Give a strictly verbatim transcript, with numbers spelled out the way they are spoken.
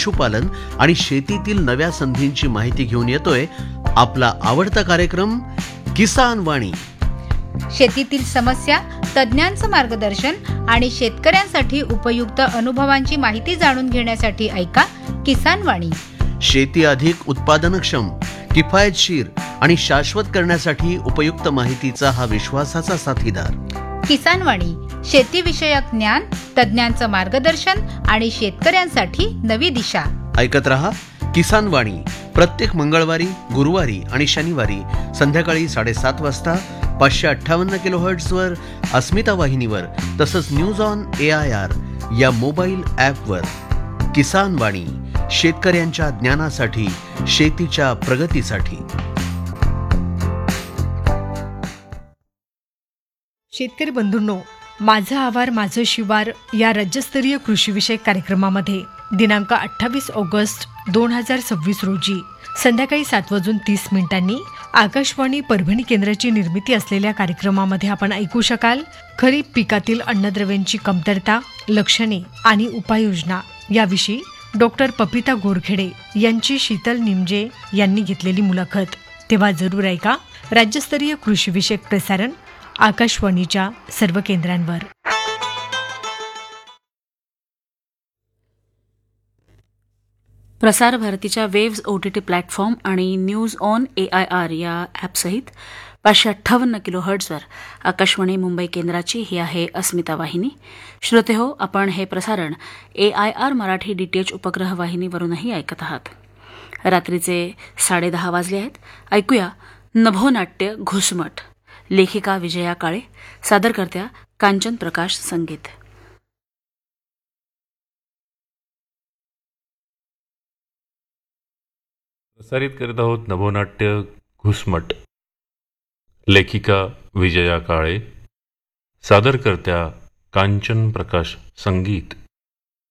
पशुपालन आणि शेतीतील नव्या संधींची माहिती घेऊन येतोय आपला आवडता कार्यक्रम किसान वाणी. शेतीतील समस्या, तज्ञांचं मार्गदर्शन आणि शेतकऱ्यांसाठी उपयुक्त अनुभवांची माहिती जाणून घेण्यासाठी ऐका किसान वाणी. शेती अधिक उत्पादनक्षम, किफायतशीर आणि शाश्वत करण्यासाठी उपयुक्त माहितीचा हा विश्वासाचा साथीदार. किसान वाणी, शेतीविषयक ज्ञान, तज्ञांचं मार्गदर्शन आणि शेतकऱ्यांसाठी नवी दिशा. ऐकत रहा किसान वाणी प्रत्येक मंगळवारी, गुरुवारी आणि शनिवारी संध्याकाळी साडेसात वाजता पाचशे अठ्ठावन्न किलो हर्ट्झवर अस्मिता वाहिनीवर, तसंच news on A I R या मोबाईल ॲपवर. किसान वाणी, शेतकऱ्यांच्या ज्ञानासाठी, शेतीच्या प्रगतीसाठी. शेतकरी बंधूंनो, माझं आवार माझं शिवार या राज्यस्तरीय कृषीविषयक कार्यक्रमामध्ये दिनांक अठ्ठावीस ऑगस्ट दोन हजार सव्वीस रोजी संध्याकाळी सात वाजून तीस मिनिटांनी आकाशवाणी परभणी केंद्राची निर्मिती असलेल्या कार्यक्रमामध्ये आपण ऐकू शकाल खरीप पिकातील अन्नद्रव्यांची कमतरता, लक्षणे आणि उपाययोजना याविषयी डॉक्टर पपिता गोरखेडे यांची शीतल निमजे यांनी घेतलेली मुलाखत. तेव्हा जरूर ऐका राज्यस्तरीय कृषीविषयक प्रसारण आकाशवाणीच्या सर्व केंद्रांवर. प्रसार भारतीच्या waves O T T platform आणि news on A I R या ॲपसहित पाचशे अठ्ठावन्न किलो हर्ट्झवर आकाशवाणी मुंबई केंद्राची ही आहे अस्मिता वाहिनी. श्रोते हो, आपण हे प्रसारण ए आय आर मराठी डीटीएच उपग्रह वाहिनीवरूनही ऐकत आहात. रात्रीचे साडेदहा वाजले आहेत. ऐकूया नभोनाट्य घुसमट. लेखिका विजया काळे, सादरकर्त्या कांचन प्रकाश संगीत. प्रसारित करीत आहोत नभोनाट्य घुसमट. लेखिका विजया काळे, सादरकर्त्या कांचन प्रकाश संगीत.